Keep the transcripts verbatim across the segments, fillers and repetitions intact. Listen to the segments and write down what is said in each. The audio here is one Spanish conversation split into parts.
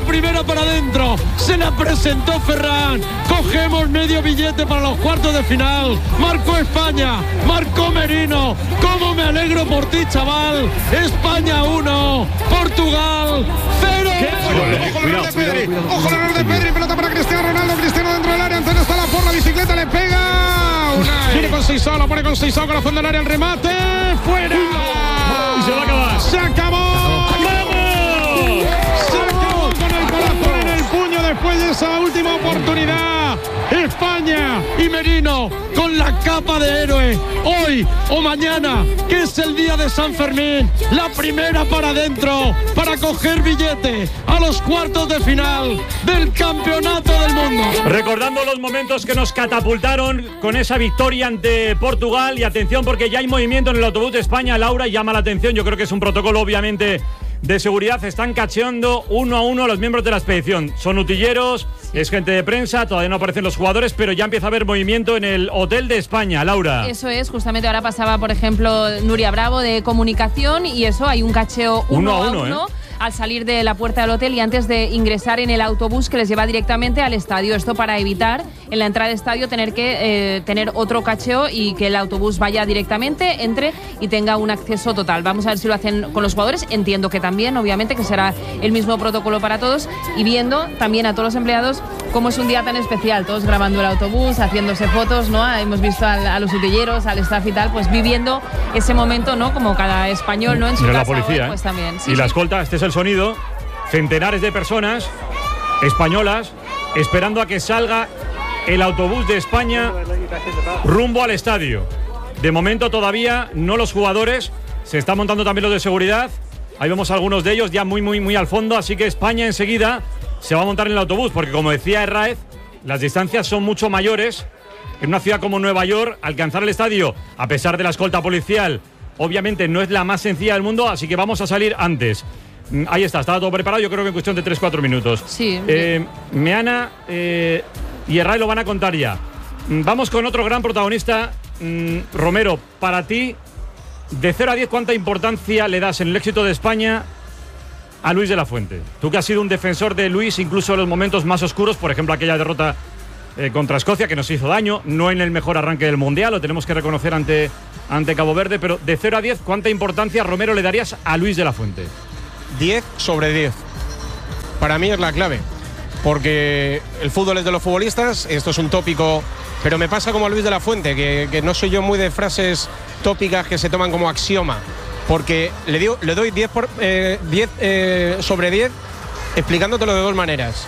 primera para adentro. Se la presentó Ferran. Cogemos medio billete para los cuartos de final. Marcó España, marcó Merino. Cómo me alegro por ti, chaval. España uno, Portugal cero. Ojo el error de Pedri, ojo el error de Pedri, pelota para Cristiano Ronaldo, Cristiano dentro del área, Antonio está la por la bicicleta, le pega. Unai. Viene con Seisao, lo pone con Seisao, corazón del área, el remate, fuera. Y se va a acabar. Se acabó. Se acabó con el corazón en el puño después de esa última oportunidad. España y Merino con la capa de héroe. Hoy o mañana, que es el día de San Fermín, la primera para adentro, para coger billete a los cuartos de final del Campeonato del Mundo. Recordando los momentos que nos catapultaron con esa victoria ante Portugal. Y atención, porque ya hay movimiento en el autobús de España, Laura, y llama la atención. Yo creo que es un protocolo, obviamente, de seguridad. Están cacheando uno a uno a los miembros de la expedición. Son utilleros, es gente de prensa, todavía no aparecen los jugadores, pero ya empieza a haber movimiento en el Hotel de España, Laura. Eso es, justamente ahora pasaba, por ejemplo, Nuria Bravo de Comunicación, y eso, hay un cacheo uno, uno a uno, uno ¿eh? al salir de la puerta del hotel y antes de ingresar en el autobús que les lleva directamente al estadio. Esto para evitar en la entrada del estadio tener que eh, tener otro cacheo y que el autobús vaya directamente, entre y tenga un acceso total. Vamos a ver si lo hacen con los jugadores. Entiendo que también, obviamente, que será el mismo protocolo para todos, y viendo también a todos los empleados cómo es un día tan especial, todos grabando el autobús, haciéndose fotos, ¿no? Hemos visto a, a los utilleros, al staff y tal, pues viviendo ese momento, ¿no? Como cada español, ¿no? En su Mira casa, la policía, hoy, pues también. Sí, y sí. la escolta, este es el sonido. Centenares de personas españolas esperando a que salga el autobús de España rumbo al estadio. De momento todavía no los jugadores, se están montando también los de seguridad. Ahí vemos a algunos de ellos ya muy, muy, muy al fondo, así que España enseguida se va a montar en el autobús, porque como decía Herráez, las distancias son mucho mayores. En una ciudad como Nueva York, alcanzar el estadio, a pesar de la escolta policial, obviamente no es la más sencilla del mundo, así que vamos a salir antes. Ahí está, estaba todo preparado, yo creo que en cuestión de tres cuatro minutos. Sí. Eh, Meana eh, y Herráez lo van a contar ya. Vamos con otro gran protagonista. Romero, para ti, de cero a diez, ¿cuánta importancia le das en el éxito de España a Luis de la Fuente? Tú que has sido un defensor de Luis, incluso en los momentos más oscuros, por ejemplo aquella derrota eh, contra Escocia, que nos hizo daño, no en el mejor arranque del Mundial, lo tenemos que reconocer ante, ante Cabo Verde, pero de cero a diez, ¿cuánta importancia, Romero, le darías a Luis de la Fuente? diez sobre diez. Para mí es la clave, porque el fútbol es de los futbolistas, esto es un tópico, pero me pasa como a Luis de la Fuente, que, que no soy yo muy de frases tópicas que se toman como axioma, porque le, digo, le doy diez, por, eh, diez eh, sobre diez explicándotelo de dos maneras.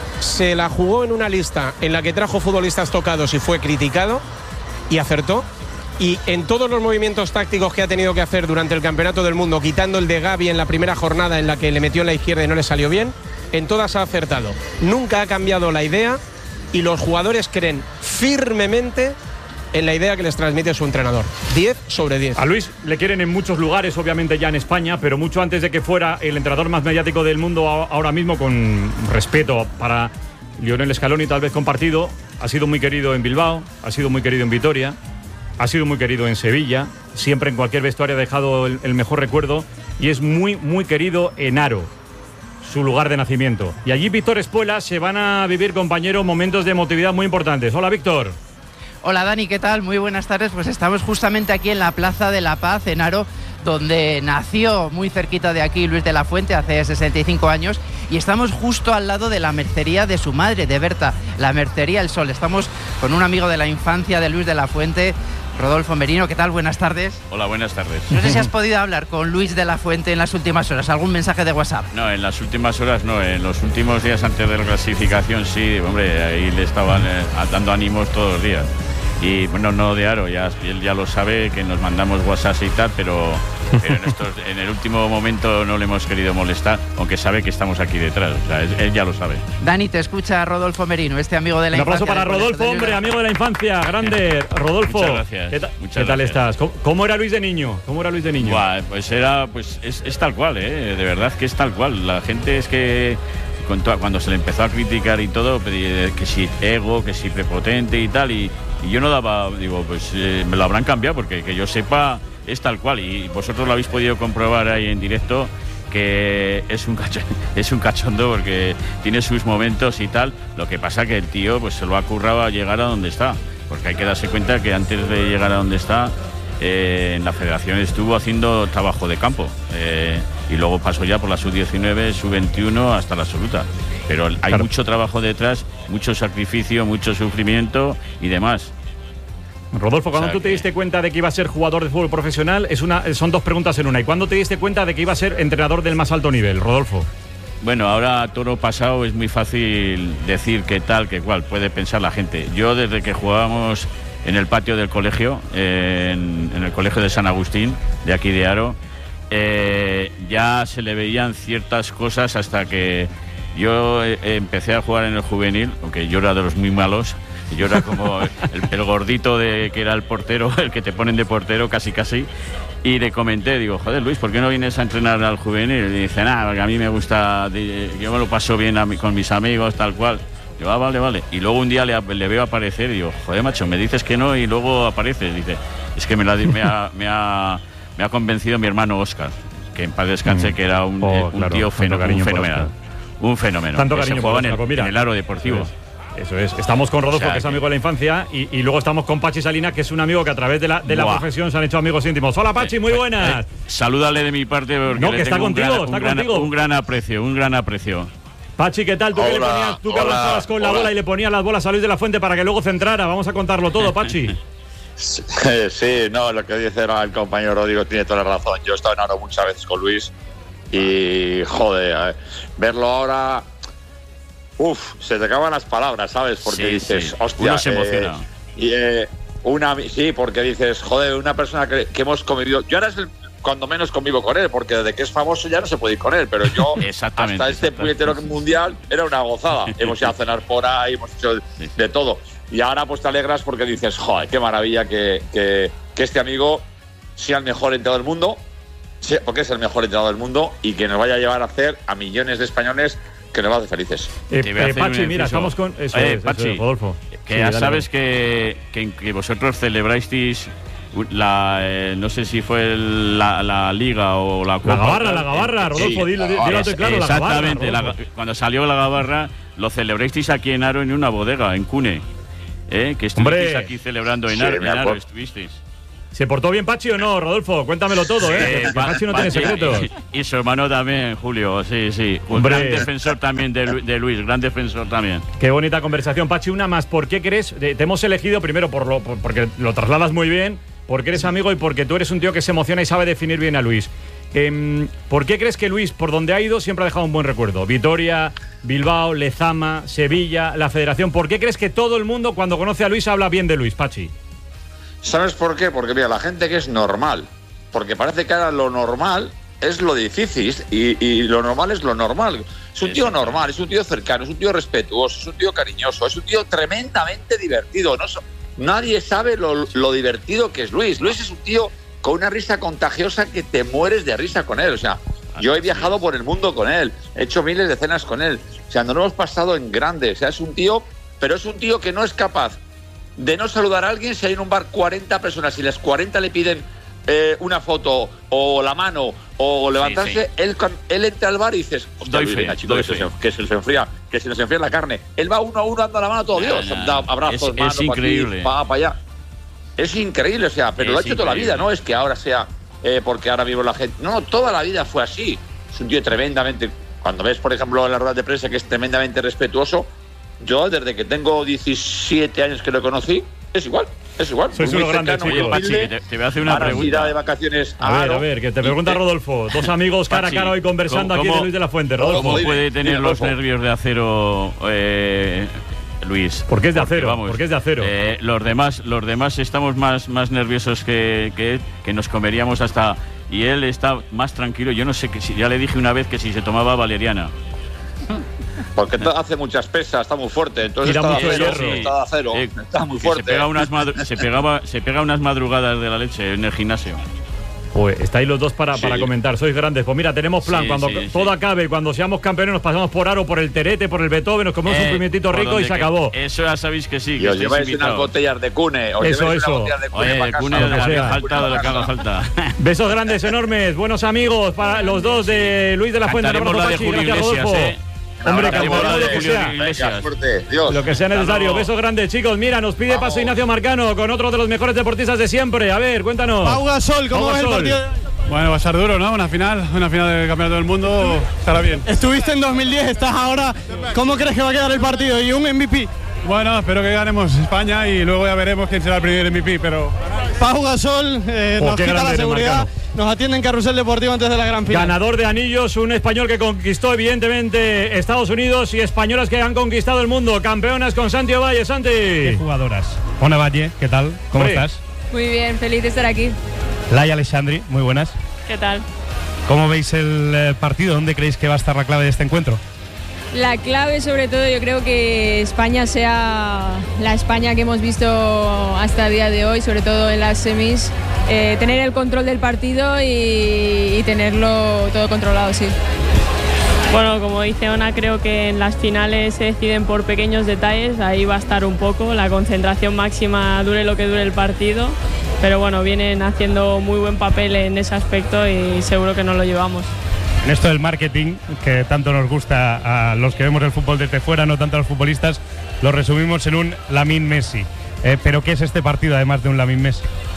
Se la jugó en una lista en la que trajo futbolistas tocados y fue criticado, y acertó. Y en todos los movimientos tácticos que ha tenido que hacer durante el Campeonato del Mundo, quitando el de Gavi en la primera jornada en la que le metió en la izquierda y no le salió bien, en todas ha acertado. Nunca ha cambiado la idea y los jugadores creen firmemente en la idea que les transmite su entrenador. diez sobre diez. A Luis le quieren en muchos lugares, obviamente ya en España, pero mucho antes de que fuera el entrenador más mediático del mundo ahora mismo, con respeto para Lionel Scaloni tal vez compartido, ha sido muy querido en Bilbao, ha sido muy querido en Vitoria, ha sido muy querido en Sevilla, siempre en cualquier vestuario ha dejado el, el mejor recuerdo, y es muy, muy querido en Aro, su lugar de nacimiento. Y allí Víctor Espuela se van a vivir, compañero, momentos de emotividad muy importantes. Hola, Víctor. Hola, Dani, ¿qué tal? Muy buenas tardes. Pues estamos justamente aquí en la Plaza de la Paz, en Aro, donde nació muy cerquita de aquí Luis de la Fuente hace sesenta y cinco años, y estamos justo al lado de la mercería de su madre, de Berta, la Mercería El Sol. Estamos con un amigo de la infancia de Luis de la Fuente, Rodolfo Merino. ¿Qué tal? Buenas tardes. Hola, buenas tardes. No sé si has podido hablar con Luis de la Fuente en las últimas horas. ¿Algún mensaje de WhatsApp? No, en las últimas horas no. En los últimos días antes de la clasificación sí, hombre, ahí le estaban eh, dando ánimos todos los días. Y bueno, no de Aro, ya, él ya lo sabe, que nos mandamos WhatsApp y tal, pero, pero en, estos, en el último momento no le hemos querido molestar, aunque sabe que estamos aquí detrás, o sea, él, él ya lo sabe. Dani, te escucha Rodolfo Merino, este amigo de la infancia. Un aplauso para Rodolfo, hombre, amigo de la infancia, grande. Rodolfo, muchas gracias. ¿Qué, ta muchas ¿qué tal gracias. estás? ¿Cómo, ¿Cómo era Luis de niño? ¿Cómo era Luis de niño? Buah, pues era, pues es, es tal cual, ¿eh? De verdad que es tal cual. La gente es que cuando se le empezó a criticar y todo, que si ego, que si prepotente y tal, y, y yo no daba, digo, pues eh, me lo habrán cambiado, porque que yo sepa es tal cual, y vosotros lo habéis podido comprobar ahí en directo, que es un cachondo, es un cachondo porque tiene sus momentos y tal. Lo que pasa que el tío pues se lo ha currado a llegar a donde está, porque hay que darse cuenta que antes de llegar a donde está eh, en la federación estuvo haciendo trabajo de campo eh, y luego pasó ya por la sub diecinueve, sub veintiuno hasta la absoluta. Pero hay claro. mucho trabajo detrás, mucho sacrificio, mucho sufrimiento y demás. Rodolfo, ¿cuándo o sea, tú te diste que... cuenta de que iba a ser jugador de fútbol profesional? Es una, son dos preguntas en una. ¿Y cuándo te diste cuenta de que iba a ser entrenador del más alto nivel, Rodolfo? Bueno, ahora todo pasado es muy fácil decir qué tal, qué cual, puede pensar la gente. Yo desde que jugábamos en el patio del colegio, eh, en, en el colegio de San Agustín, de aquí de Haro, eh, ya se le veían ciertas cosas hasta que yo eh, empecé a jugar en el juvenil, aunque yo era de los muy malos. Yo era como el, el gordito de que era el portero, el que te ponen de portero casi casi. Y le comenté, digo, joder Luis, ¿por qué no vienes a entrenar al juvenil? Y dice, nada, porque a mí me gusta, yo me lo paso bien a mí, con mis amigos, tal cual. Yo, ah, vale, vale. Y luego un día le, le veo aparecer y digo, joder macho, me dices que no y luego aparece. Dice, es que me, la, me, ha, me, ha, me ha convencido mi hermano Óscar, que en paz descanse, mm. que era un, oh, un claro, tío feno, un fenomenal. Un fenómeno. Tanto cariño jugaba en el, Oscar, en el Aro Deportivo. Eso es. Eso es. Estamos con Rodolfo, o sea, que es amigo de la infancia, y, y luego estamos con Pachi Salina, que es un amigo que a través de la, de la profesión se han hecho amigos íntimos. Hola Pachi, muy buenas. Eh, eh, salúdale de mi parte porque no, que le está tengo contigo, un gran, está un gran, contigo. Un gran aprecio, un gran aprecio. Pachi, ¿qué tal? Tú, hola, que, le ponías, tú que avanzabas con hola. la bola y le ponías las bolas a Luis de la Fuente para que luego centrara. Vamos a contarlo todo, Pachi. Sí, sí, no, lo que dice el compañero Rodrigo tiene toda la razón. Yo he estado en Aro muchas veces con Luis y, joder, verlo ahora... Uf, se te acaban las palabras, ¿sabes? Porque sí, dices, sí. hostia... Uno se emociona. Eh, y, eh, una, sí, porque dices, joder, una persona que, que hemos convivido... Yo ahora es el, cuando menos convivo con él, porque desde que es famoso ya no se puede ir con él, pero yo hasta este puñetero mundial era una gozada. Hemos ido a cenar por ahí, hemos hecho sí. de todo. Y ahora pues te alegras porque dices, joder, qué maravilla que, que, que este amigo sea el mejor entrenador del mundo, porque es el mejor entrenador del mundo, y que nos vaya a llevar a hacer a millones de españoles que nos va a hacer felices. Eh, eh, Pachi, mira, estamos con... Eso eh, es, Pachi, eso, Rodolfo. Que sí, ya dale, sabes que, que, que vosotros celebrasteis la... Eh, no sé si fue el, la, la Liga o la Copa. La Gabarra, la Gabarra, Rodolfo, sí, dilo, dilo, dilo claro, la Gabarra. Exactamente, la, cuando salió la Gabarra, lo celebrasteis aquí en Haro en una bodega, en Cune. ¿Eh? Que estuvisteis Hombre, aquí celebrando en Haro, sí, en Haro estuvisteis. ¿Se portó bien Pachi o no, Rodolfo? Cuéntamelo todo, ¿eh? Que Pachi no tiene secretos. Y, y su hermano también, Julio, sí, sí. Un Hombre. gran defensor también de, de Luis, gran defensor también. Qué bonita conversación. Pachi, una más. ¿Por qué crees? Te hemos elegido primero por lo, por, porque lo trasladas muy bien, porque eres amigo y porque tú eres un tío que se emociona y sabe definir bien a Luis. Eh, ¿Por qué crees que Luis, por donde ha ido, siempre ha dejado un buen recuerdo? Vitoria, Bilbao, Lezama, Sevilla, la Federación. ¿Por qué crees que todo el mundo, cuando conoce a Luis, habla bien de Luis, Pachi? ¿Sabes por qué? Porque mira, la gente que es normal, porque parece que ahora lo normal es lo difícil y, y lo normal es lo normal. Es un tío normal, es un tío cercano, es un tío respetuoso, es un tío cariñoso, es un tío tremendamente divertido. No, nadie sabe lo, lo divertido que es Luis. Luis es un tío con una risa contagiosa que te mueres de risa con él. O sea, yo he viajado por el mundo con él, he hecho miles de cenas con él. O sea, nos lo hemos pasado en grande. O sea, es un tío, pero es un tío que no es capaz de no saludar a alguien si hay en un bar cuarenta personas y las cuarenta le piden eh, una foto o la mano o levantarse, sí, sí. Él, él entra al bar y dices, hostia, Luis, venga, chico, que, se, que se les enfría, que se les enfría la carne. Él va uno a uno dando la mano a todo Dios, nah, nah. da abrazos, es, manos, es increíble. para aquí, para allá. Es increíble, o sea, pero es lo ha hecho increíble. Toda la vida, no es que ahora sea eh, porque ahora vivo la gente. No, toda la vida fue así. Es un tío tremendamente. Cuando ves, por ejemplo, en la rueda de prensa que es tremendamente respetuoso, yo desde que tengo diecisiete años que lo conocí, es igual, es igual. Sois unos grandes chicos. Pachi, te, te voy a hacer una pregunta. De vacaciones a, a ver, a ver, que te pregunta Rodolfo. Dos amigos cara Pachi, a cara hoy conversando aquí de Luis de la Fuente. Rodolfo. ¿Cómo puede tener los nervios de acero eh, Luis? ¿Por qué es de acero? Porque, vamos, ¿Por qué es de acero? Eh, los demás, los demás estamos más, más nerviosos que, que, que nos comeríamos hasta... Y él está más tranquilo. Yo no sé, que si, ya le dije una vez que si se tomaba valeriana. Porque hace muchas pesas, está muy fuerte, entonces está de acero, sí. está de acero, eh, está muy fuerte. Se pega, unas madru- se, pegaba, se pega unas madrugadas de la leche en el gimnasio. Pues estáis los dos para, sí. para comentar, sois grandes. Pues mira, tenemos plan, sí, cuando sí, todo sí. acabe, cuando seamos campeones nos pasamos por Aro, por el Terete, por el Beethoven, nos comemos eh, un pimientito rico y se acabó. Eso ya sabéis que sí. Que y os lleváis invitado. unas botellas de Cune. Os eso, eso. De Cune Oye, Cune lo que haga falta, lo que haga falta. Besos grandes, enormes, buenos amigos para los dos de Luis de la Fuente. Cantaremos la de Julio Iglesias, eh. Hombre, campeón, lo que sea. Venga, suerte. Dios. Lo que sea necesario. Besos grandes, chicos. Mira, nos pide Vamos. paso Ignacio Marcano con otro de los mejores deportistas de siempre. A ver, cuéntanos. Pau Gasol, ¿cómo ves el partido? Bueno, va a ser duro, ¿no? Una final, una final del Campeonato del Mundo, estará bien. Estuviste en dos mil diez, estás ahora. ¿Cómo crees que va a quedar el partido? ¿Y un M V P? Bueno, espero que ganemos España y luego ya veremos quién será el primer M V P, pero... Pau Gasol eh, oh, nos quita la seguridad, Marcano. Nos atiende en Carrusel Deportivo antes de la gran final. Ganador de anillos, un español que conquistó evidentemente Estados Unidos y españolas que han conquistado el mundo. Campeonas con Santi Ovalle. Santi. ¿Qué jugadoras? Ona Valle, ¿qué tal? ¿Cómo Hombre. estás? Muy bien, feliz de estar aquí. Laia Aleixandri, muy buenas. ¿Qué tal? ¿Cómo veis el eh, partido? ¿Dónde creéis que va a estar la clave de este encuentro? La clave, sobre todo, yo creo que España sea la España que hemos visto hasta el día de hoy, sobre todo en las semis, eh, tener el control del partido y, y tenerlo todo controlado, sí. Bueno, como dice Ona, creo que en las finales se deciden por pequeños detalles, ahí va a estar un poco, la concentración máxima dure lo que dure el partido, pero bueno, vienen haciendo muy buen papel en ese aspecto y seguro que nos lo llevamos. En esto del marketing, que tanto nos gusta a los que vemos el fútbol desde fuera, no tanto a los futbolistas, lo resumimos en un Lamine Messi. Eh, ¿Pero qué es este partido, además de un Lamine Messi?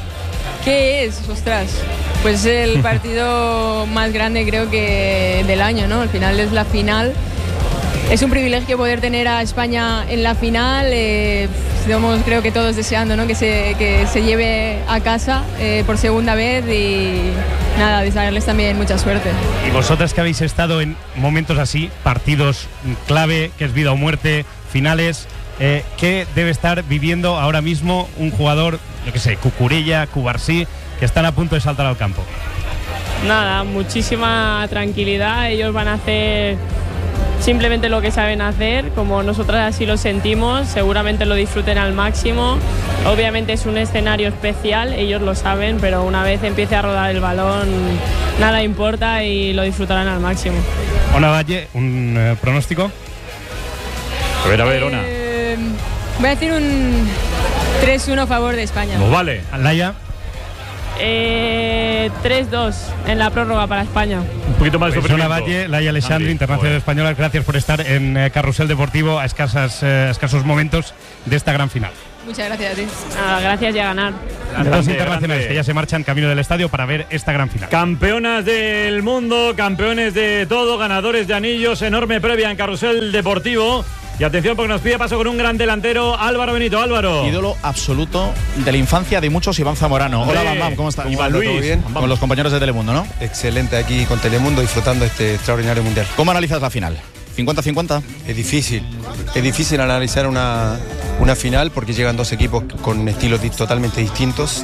¿Qué es? Ostras, pues el partido más grande creo que del año, ¿no? Al final es la final. Es un privilegio poder tener a España en la final. Eh, estamos, creo que todos deseando, ¿no? que, se, que se lleve a casa eh, por segunda vez y nada, desearles también mucha suerte. Y vosotras que habéis estado en momentos así, partidos clave, que es vida o muerte, finales, eh, ¿qué debe estar viviendo ahora mismo un jugador, yo qué sé, Cucurella, Cubarsí, que están a punto de saltar al campo? Nada, muchísima tranquilidad. Ellos van a hacer simplemente lo que saben hacer, como nosotras así lo sentimos, seguramente lo disfruten al máximo. Obviamente es un escenario especial, ellos lo saben, pero una vez empiece a rodar el balón, nada importa y lo disfrutarán al máximo. Ona Valle, ¿un eh, pronóstico? A ver, a ver, Ona. Eh, voy a decir un tres uno a favor de España. Pues vale. Laia. Eh, tres dos en la prórroga para España. Un poquito más de pues Ona Valle, Laia Aleixandri, internacional española, gracias por estar en eh, Carrusel Deportivo a escasas, eh, escasos momentos de esta gran final. Muchas gracias a ti. Nada, gracias y a ganar. De dos internacionales grande. Que ya se marchan camino del estadio para ver esta gran final. Campeonas del mundo, campeones de todo, ganadores de anillos, enorme previa en Carrusel Deportivo. Y atención porque nos pide paso con un gran delantero, Álvaro Benito. Álvaro. Ídolo absoluto de la infancia de muchos, Iván Zamorano. Hola, Bam Bam, ¿cómo estás? Iván Luis. ¿Todo bien? Con los compañeros de Telemundo, ¿no? Excelente aquí con Telemundo, disfrutando este extraordinario mundial. ¿Cómo analizas la final? ¿cincuenta cincuenta? Es difícil, es difícil analizar una, una final porque llegan dos equipos con estilos di- totalmente distintos.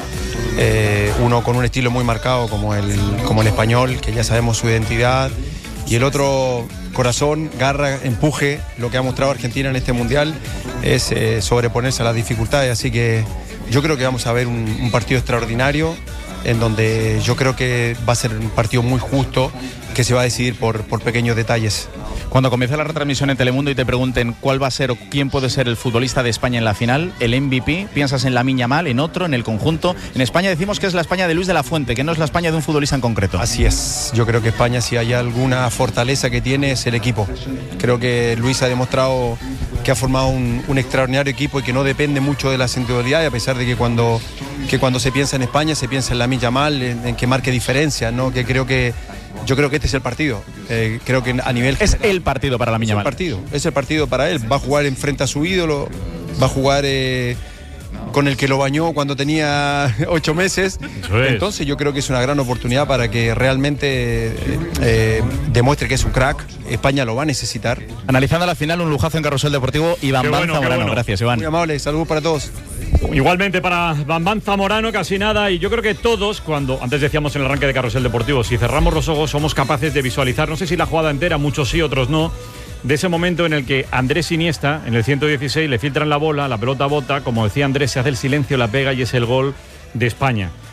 Eh, uno con un estilo muy marcado como el, como el español, que ya sabemos su identidad, y el otro corazón, garra, empuje. Lo que ha mostrado Argentina en este mundial es eh, sobreponerse a las dificultades, así que yo creo que vamos a ver un, un partido extraordinario en donde yo creo que va a ser un partido muy justo que se va a decidir por, por pequeños detalles. Cuando comience la retransmisión en Telemundo y te pregunten cuál va a ser o quién puede ser el futbolista de España en la final, el M V P, piensas en Lamine Yamal, en otro, en el conjunto. En España decimos que es la España de Luis de la Fuente, que no es la España de un futbolista en concreto. Así es, yo creo que España, si hay alguna fortaleza que tiene, es el equipo. Creo que Luis ha demostrado que ha formado un, un extraordinario equipo y que no depende mucho de las individualidades, a pesar de que cuando, que cuando se piensa en España se piensa en Lamine Yamal, en, en que marque diferencia, ¿no? Que creo que Yo creo que este es el partido. Eh, creo que a nivel es general, el partido para Lamine Yamal. Es el partido, es el partido para él. Va a jugar enfrente a su ídolo, va a jugar eh, con el que lo bañó cuando tenía ocho meses. Eso es. Entonces yo creo que es una gran oportunidad para que realmente eh, eh, demuestre que es un crack. España lo va a necesitar. Analizando la final, un lujazo en Carrusel Deportivo. Iván Bam bueno, Zamorano. Bueno. Gracias, Iván. Muy amable, saludos para todos. Igualmente para Bam Bam Zamorano, casi nada. Y yo creo que todos, cuando antes decíamos en el arranque de Carrusel Deportivo, si cerramos los ojos somos capaces de visualizar, no sé si la jugada entera, muchos sí, otros no, de ese momento en el que Andrés Iniesta, en el ciento dieciséis, le filtran la bola, la pelota bota, como decía Andrés, se hace el silencio, la pega y es el gol de España.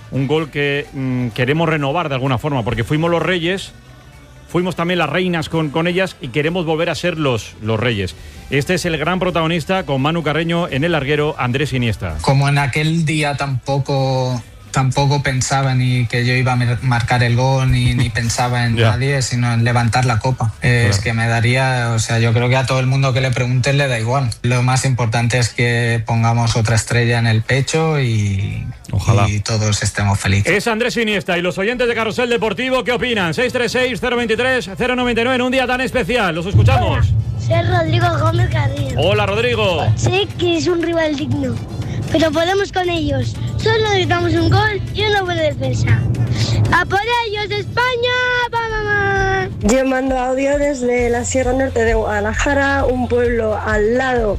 un gol que mmm, queremos renovar de alguna forma, porque fuimos los reyes, fuimos también las reinas con, con ellas y queremos volver a ser los, los reyes. Este es el gran protagonista con Manu Carreño en el larguero, Andrés Iniesta. Como en aquel día tampoco... Tampoco pensaba ni que yo iba a marcar el gol, ni, ni pensaba en yeah. nadie, sino en levantar la copa. Eh, claro. Es que me daría, o sea, yo creo que a todo el mundo que le pregunte le da igual. Lo más importante es que pongamos otra estrella en el pecho y, Ojalá. y todos estemos felices. Es Andrés Iniesta. Y los oyentes de Carrusel Deportivo, ¿qué opinan? seis tres seis, cero dos tres, cero nueve nueve en un día tan especial. ¿Los escuchamos? Hola, soy Rodrigo Gómez Carrillo. Hola, Rodrigo. Sé que es un rival digno, pero podemos con ellos. Solo necesitamos un gol y una buena defensa. ¡A por ellos, España! ¡Vamos! Yo mando audio desde la Sierra Norte de Guadalajara, un pueblo al lado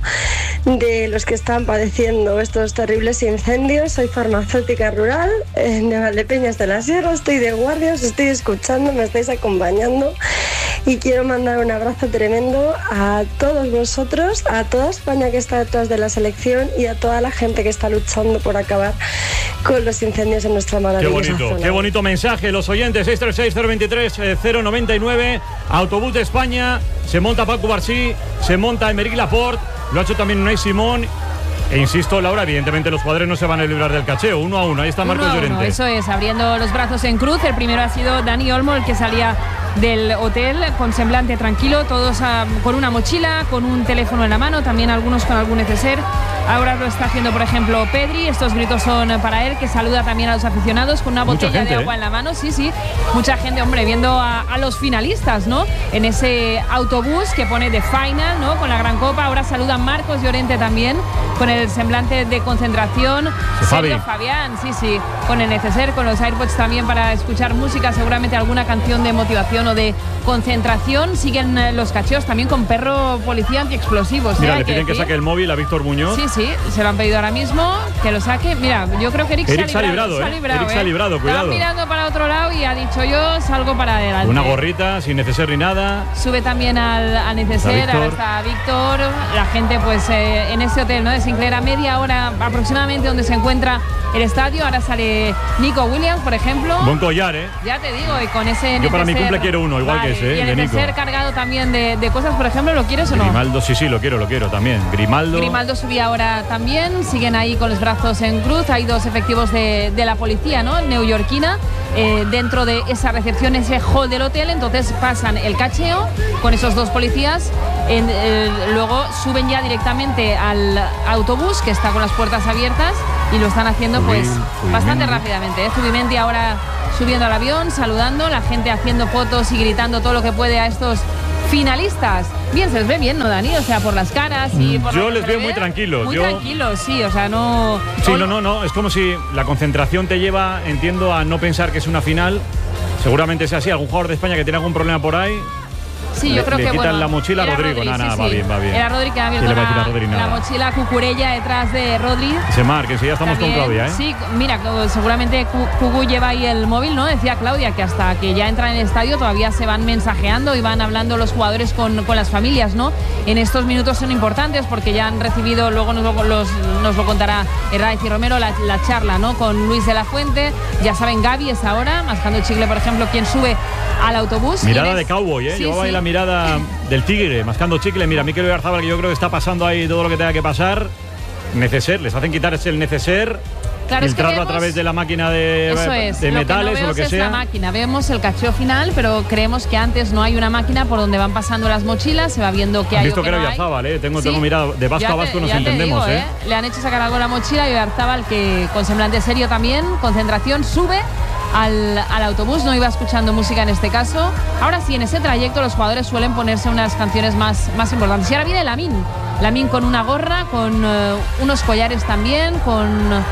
de los que están padeciendo estos terribles incendios. Soy farmacéutica rural de Valdepeñas de la Sierra, estoy de guardia, os estoy escuchando, me estáis acompañando y quiero mandar un abrazo tremendo a todos vosotros, a toda España que está detrás de la selección y a toda la gente que está luchando por acabar con los incendios en nuestra maravillosa Qué bonito, zona. Qué bonito mensaje, los oyentes. Seis tres seis, cero dos tres, cero nueve nueve. Autobús de España, se monta Paco Barcí, se monta Emerick Laporte, lo ha hecho también Unai Simón. E insisto, Laura, evidentemente los jugadores no se van a librar del cacheo. Uno a uno, ahí está Marcos uno Llorente. Uno, eso es, abriendo los brazos en cruz. El primero ha sido Dani Olmo, el que salía del hotel con semblante tranquilo, todos a, con una mochila, con un teléfono en la mano, también algunos con algún neceser. Ahora lo está haciendo, por ejemplo, Pedri. Estos gritos son para él, que saluda también a los aficionados con una Mucha botella gente, de agua ¿eh? en la mano. Sí, sí, mucha gente, hombre, viendo a, a los finalistas, ¿no? En ese autobús que pone de final, ¿no? Con la gran copa. Ahora saluda Marcos Llorente también, con el semblante de concentración. Sí, Sergio Fabi. Fabián, sí, sí, con el neceser, con los AirPods también para escuchar música, seguramente alguna canción de motivación o de concentración. Siguen eh, los cacheos también con perro policía antiexplosivos. Mira, ¿eh? le piden que, que saque el móvil a Víctor Muñoz. Sí, sí, se lo han pedido ahora mismo, que lo saque. Mira, yo creo que Eric, Eric se ha librado. se ha librado, se ha ¿eh? librado, Eric se ha ¿eh? librado, cuidado. Estaba mirando para otro lado y ha dicho yo salgo para adelante. Una gorrita, sin neceser ni nada. Sube también al, al neceser, Está ahora Víctor. está Víctor. La gente pues eh, en ese hotel, ¿no? De Sinclair, a media hora aproximadamente donde se encuentra el estadio. Ahora sale Nico Williams, por ejemplo. Buen collar, ¿eh? Ya te digo, y con ese Yo para mi neceser- cumple quiero uno, igual Vale, que ese, ¿eh? Y el de Nico. neceser cargado también de, de cosas, por ejemplo, ¿lo quieres o no? Grimaldo, sí, sí, lo quiero, lo quiero también. Grimaldo. Grimaldo subía ahora también, siguen ahí con los brazos en cruz. Hay dos efectivos de, de la policía, ¿no? Neoyorquina, eh, dentro de esa recepción, ese hall del hotel. Entonces pasan el cacheo con esos dos policías. En, eh, luego suben ya directamente al autobús, que está con las puertas abiertas, y lo están haciendo pues Zubimendi. bastante rápidamente. ¿eh? Zubimendi ahora subiendo al avión, saludando, la gente haciendo fotos y gritando todo lo que puede a estos finalistas. Bien, se les ve bien, ¿no, Dani? O sea, por las caras y por Yo lo que les se veo ve, muy tranquilos. Muy Yo- tranquilos, sí, o sea, no... Sí, no, no, no. Es como si la concentración te lleva, entiendo, a no pensar que es una final. Seguramente sea así. Algún jugador de España que tiene algún problema por ahí. Sí, le, yo creo le que quitan bueno, la mochila a era Rodrigo. Rodri, nada, sí, nada, va sí. bien, va bien. Era Rodri que ha abierto ¿Qué le va a decir a la, Rodri? la Nada. mochila Cucurella detrás de Rodri. Se marque, si ya estamos También, con Claudia, ¿eh? Sí, mira, seguramente Cu- Cucu lleva ahí el móvil, ¿no? Decía Claudia que hasta que ya entran en el estadio todavía se van mensajeando y van hablando los jugadores con, con las familias, ¿no? En estos minutos son importantes porque ya han recibido, luego nos lo, los- nos lo contará Herraiz y Romero, la, la charla, ¿no? Con Luis de la Fuente. Ya saben, Gaby es ahora, mascando chicle, por ejemplo, quien sube al autobús. Mirada ¿Quién de es? cowboy, ¿eh? Sí, Llevaba ahí sí. la mirada del tigre, mascando chicle. Mira, Mikel Oyarzabal, que yo creo que está pasando ahí todo lo que tenga que pasar. Neceser, les hacen quitar el neceser, Claro, es que filtrarlo a vemos- través de la máquina de, Eso es, de lo metales que no o lo vemos que es sea. la máquina, vemos el cacheo final, pero creemos que antes no hay una máquina por donde van pasando las mochilas, se va viendo qué Han hay visto o que qué era no hay. Oyarzabal, ¿eh? Tengo, Sí. tengo mirado, de vasco Ya a vasco te- nos ya te entendemos, digo, ¿eh? Le han hecho sacar algo de la mochila y Oyarzabal, que con semblante serio también, concentración, sube al, al autobús, no iba escuchando música en este caso. Ahora sí, en ese trayecto los jugadores suelen ponerse unas canciones más, más importantes. Y ahora viene Lamine, Lamine con una gorra, con eh, unos collares también, con...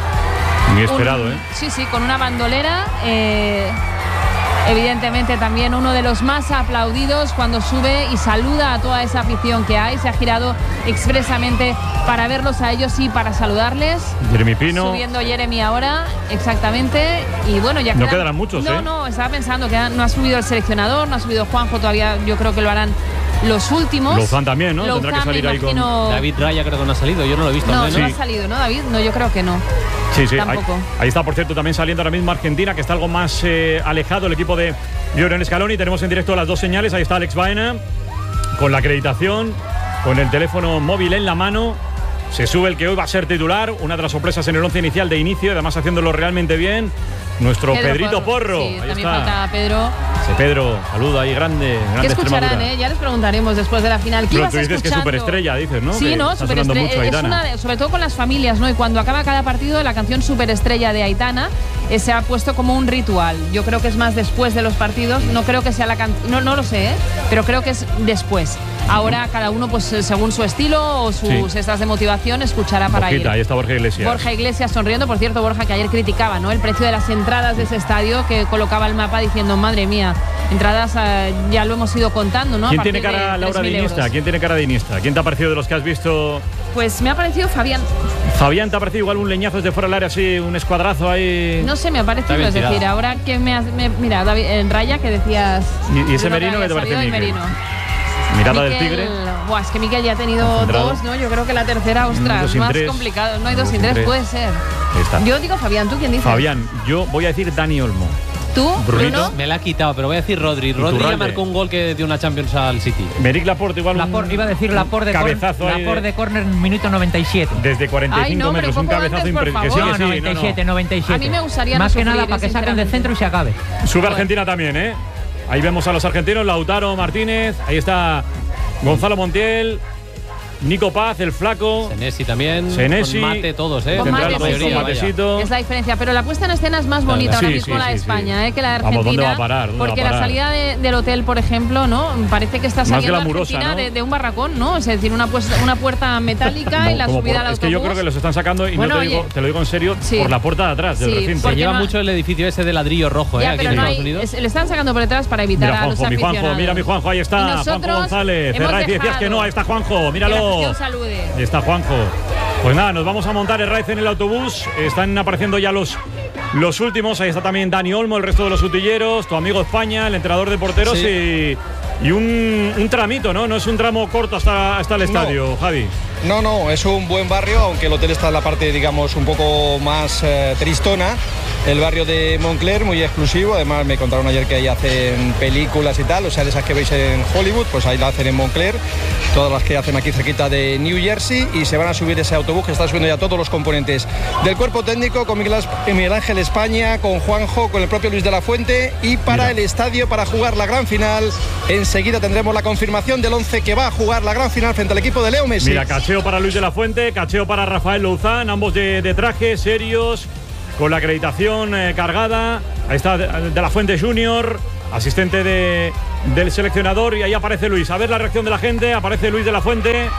Muy esperado, un- ¿eh? Sí, sí, con una bandolera. eh, evidentemente también uno de los más aplaudidos cuando sube y saluda a toda esa afición que hay. Se ha girado expresamente para verlos a ellos y para saludarles. Jeremy Pino. Subiendo Jeremy ahora, exactamente. Y bueno, ya No quedan- quedarán muchos, No, ¿eh? no, estaba pensando que no ha subido el seleccionador, no ha subido Juanjo todavía, yo creo que lo harán los últimos. Lozán también, ¿no? Lozán, Tendrá que salir ahí con... David Raya creo que no ha salido, yo no lo he visto. No, ¿no? no ha salido, ¿no, David? No, yo creo que no. Sí, sí, ahí, Tampoco. ahí está, por cierto, también saliendo ahora mismo Argentina, que está algo más eh, alejado el equipo de Lionel Scaloni. Tenemos en directo las dos señales. Ahí está Alex Baena con la acreditación, con el teléfono móvil en la mano. Se sube el que hoy va a ser titular, una de las sorpresas en el once inicial de inicio, además haciéndolo realmente bien. Nuestro Pedro Pedrito Porro. Sí, ahí también está. falta Pedro. Ese Pedro, saludo ahí, grande, grande. ¿Qué escucharán, Extremadura. eh? Ya les preguntaremos después de la final. ¿Qué Pero ibas tú dices escuchando? que superestrella, dices, ¿no? Sí, que no, está sonando superestrella. mucho Es Aitana. una de- sobre todo con las familias, ¿no? Y cuando acaba cada partido, la canción Superestrella de Aitana eh, se ha puesto como un ritual. Yo creo que es más después de los partidos. No creo que sea la canción. No, no lo sé, ¿eh? Pero creo que es después. Ahora cada uno, pues según su estilo o sus Sí. estas de motivación, escuchará para Borjita, ir. ahí está Borja Iglesias. Borja Iglesias sonriendo, por cierto, Borja, que ayer criticaba, ¿no? El precio de las entradas de ese estadio, que colocaba el mapa diciendo, madre mía, entradas eh, ya lo hemos ido contando, ¿no? A ¿Quién partir tiene cara, de Laura, tres de mil Iniesta? euros. ¿Quién tiene cara de Iniesta? ¿Quién te ha parecido de los que has visto? Pues me ha parecido Fabián. Fabián, ¿te ha parecido igual un leñazo desde fuera del área, así, un escuadrazo ahí? No sé, me ha parecido, Está bien es decir, tirado. ahora que me, has, me mira, David, en Raya que decías. ¿Y, y ese yo no Merino había qué te parece, sabido, y Miquel? Merino. Mirada Miquel, del tigre. Buah, es que Miquel ya ha tenido Concentrado. dos, ¿no? Yo creo que la tercera, ostras, dos sin más tres. complicado. No hay dos sin tres, puede ser. Ahí está. Yo digo Fabián, ¿tú quién dices? Fabián, yo voy a decir Dani Olmo. ¿Tú, Brunito. Bruno? Me la ha quitado, pero voy a decir Rodri. Rodri ya Iturralde. marcó un gol que dio una Champions al City. Meric Laporte igual un Laporte, iba a decir Laporte de cor- cabezazo ahí Laporte de- de córner, minuto noventa y siete. desde cuarenta y cinco Ay, no, hombre, metros, un un poco cabezazo antes, por impresionante. Que sí, No, que sí, no, noventa y siete, noventa y siete. A mí me gustaría Más no que nada sufrir, para que eh, saquen del sinceramente. centro y se acabe. Sube Argentina también, ¿eh? Ahí vemos a los argentinos, Lautaro Martínez, ahí está Gonzalo Montiel, Nico Paz, el flaco. Senesi también. Senesi. Con Mate, todos, ¿eh? Con Central, Mate, con sí, sí. Matecito. Es la diferencia, pero la puesta en escena es más bonita Sí, ahora sí, mismo sí, la de sí, España, sí. ¿eh? que la de Vamos, Argentina. ¿dónde va a parar? ¿Dónde Porque va a la parar? salida de- del hotel, por ejemplo, ¿no? Parece que está Más saliendo glamurosa, Argentina ¿no? de, de un barracón, ¿no? Es decir, una, puesta- una puerta metálica Como- y la como subida por- al autobús. Es que yo creo que los están sacando, y Bueno, no te, digo, oye, te lo digo en serio, sí. por la puerta de atrás del Sí, recinto. Se porque lleva no- mucho el edificio ese de ladrillo rojo, ¿eh? Ya, Aquí pero en no Estados hay, Unidos. es- le están sacando por detrás para evitar Mira, a los Juanjo, mi Juanjo, aficionados. mira mi Juanjo, ahí Y está, Juanjo nosotros González. hemos Herraiz decías dejado- que no, ahí está Juanjo, Que la míralo. afición salude. Ahí está Juanjo. Pues nada, nos vamos a montar Herraiz en el autobús. Están apareciendo ya los, los últimos. Ahí está también Dani Olmo, el resto de los utilleros, tu amigo España, el entrenador de porteros y, y un, un tramito, ¿no? No es un tramo corto hasta, hasta el estadio, Javi. No, no, es un buen barrio, aunque el hotel está en la parte, digamos, un poco más eh, tristona. El barrio de Montclair, muy exclusivo. Además, me contaron ayer que ahí hacen películas y tal, o sea, de esas que veis en Hollywood, pues ahí la hacen en Montclair. Todas las que hacen aquí cerquita de New Jersey, y se van a subir ese autobús que está subiendo ya todos los componentes del cuerpo técnico, con Miguel, As- Miguel Ángel España, con Juanjo, con el propio Luis de la Fuente, y para el estadio, para jugar la gran final. Enseguida tendremos la confirmación del once que va a jugar la gran final frente al equipo de Leo Messi. Mira, cacheo para Luis de la Fuente, cacheo para Rafael Louzán, ambos de, de traje, serios, con la acreditación eh, cargada. Ahí está de, de la Fuente Junior, asistente de, del seleccionador, y ahí aparece Luis. A ver la reacción de la gente, aparece Luis de la Fuente.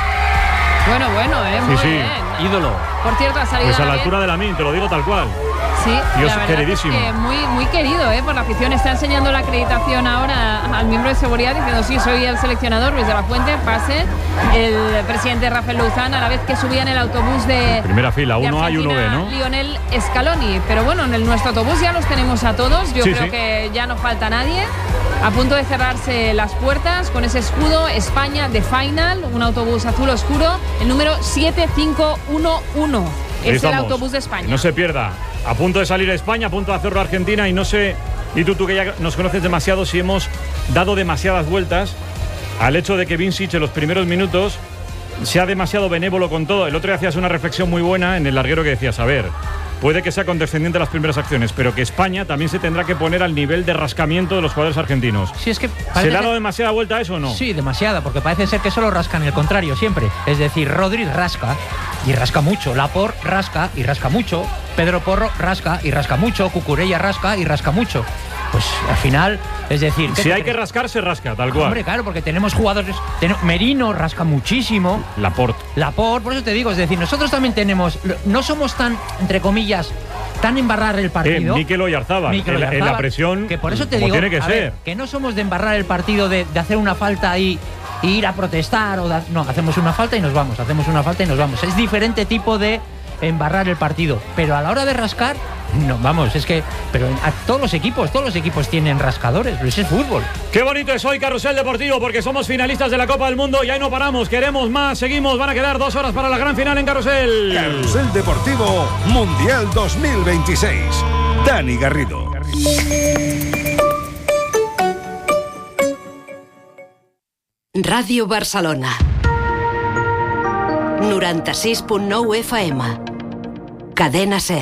Bueno, bueno, ¿eh? Muy Sí, sí. bien. Ídolo. Por cierto, ha salido Pues a la David. altura de la min, te lo digo tal cual. Sí, Dios, la verdad queridísimo. es que muy, muy querido, ¿eh? Por la afición. Está enseñando la acreditación ahora al miembro de seguridad diciendo, sí, soy el seleccionador, Luis de la Fuente, pase. El presidente Rafael Louzán, a la vez que subía en el autobús de Primera fila, de uno A y uno B, Argentina, ¿no? Lionel Scaloni. Pero bueno, en el, nuestro autobús ya los tenemos a todos. Yo Sí, creo sí. que ya no falta nadie. A punto de cerrarse las puertas con ese escudo España de Final, un autobús azul oscuro, el número siete cinco uno uno. Ahí Es estamos. el autobús de España. No se pierda. A punto de salir a España, a punto de hacerlo a Argentina, y no sé, y tú, tú que ya nos conoces demasiado, si hemos dado demasiadas vueltas al hecho de que Vincic en los primeros minutos sea demasiado benévolo con todo. El otro día hacías una reflexión muy buena en el larguero que decías, a ver, puede que sea condescendiente las primeras acciones, pero que España también se tendrá que poner al nivel de rascamiento de los jugadores argentinos. Sí, es que ¿Se parece le ha dado ser- demasiada vuelta a eso o no? Sí, demasiada, porque parece ser que solo rascan el contrario siempre. Es decir, Rodri rasca y rasca mucho, Laporte rasca y rasca mucho, Pedro Porro rasca y rasca mucho, Cucurella rasca y rasca mucho. Pues al final, es decir... ¿qué Si te hay que crees? rascar, se rasca, tal cual. Hombre, claro, porque tenemos jugadores... ten- Merino rasca muchísimo. Laporte. Laporte, por eso te digo, es decir, nosotros también tenemos... No somos tan, entre comillas, tan embarrar el partido. Eh, Mikel Oyarzábal, Mikel en, la- en la Oyarzábal, presión, que por eso te como digo, tiene que a ser. ver, que no somos de embarrar el partido, de, de hacer una falta ahí e ir a protestar o de- no, hacemos una falta y nos vamos, hacemos una falta y nos vamos. Es diferente tipo de embarrar el partido, pero a la hora de rascar No, vamos, es que... Pero a todos los equipos, todos los equipos tienen rascadores, pero ese es fútbol. Qué bonito es hoy Carrusel Deportivo, porque somos finalistas de la Copa del Mundo y ahí no paramos, queremos más, seguimos, van a quedar dos horas para la gran final en Carrusel. Carrusel Deportivo Mundial dos mil veintiséis. Dani Garrido. Ràdio Barcelona noranta-sis punt nou F M. Cadena SER.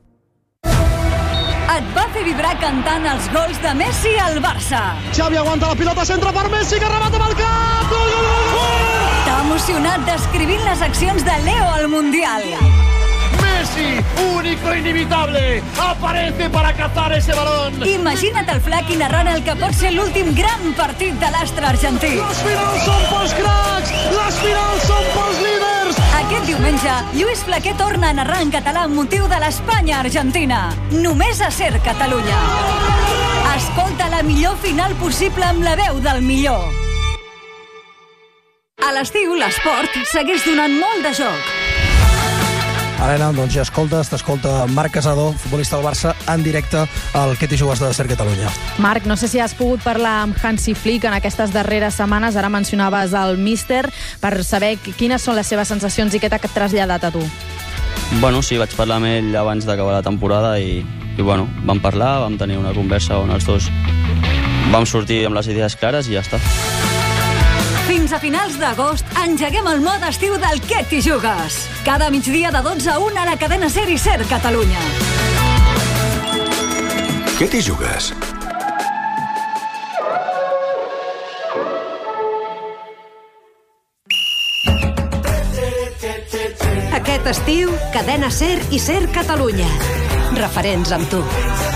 Et va fer vibrar cantant els gols de Messi al Barça. Xavi aguanta la pilota, centra per Messi, que remata amb el cap. Gol, gol, gol, gol! T'ha emocionat descrivint les accions de Leo al Mundial. Messi, único, inimitable, aparece para cazar ese balón. Imagina't el Flaqui narrant el que pot ser l'últim gran partit de l'astre argentí. Les finals són pels cracs, les finals són pels líders. Aquest diumenge, Lluís Flaquer torna a narrar en català amb motiu de l'Espanya-Argentina. Només a SER Catalunya. Escolta la millor final possible amb la veu del millor. A l'estiu, l'esport segueix donant molt de joc. Helena, doncs ja escoltes, t'escolta Marc Casado, futbolista del Barça, en directe al Què t'hi jugues de SER Catalunya. Marc, no sé si has pogut parlar amb Hansi Flick en aquestes darreres setmanes, ara mencionaves el míster, per saber quines són les seves sensacions i què t'ha traslladat a tu. Bueno, sí, vaig parlar amb ell abans d'acabar la temporada i, i bueno, vam parlar, vam tenir una conversa on els dos vam sortir amb les idees clares i ja està. Fins a finals d'agost engeguem el mode estiu del Què t'hi jugues. Cada migdia de dotze a una a la cadena SER i SER Catalunya. Què t'hi jugues? Aquest estiu, cadena SER i SER Catalunya. Referents amb tu.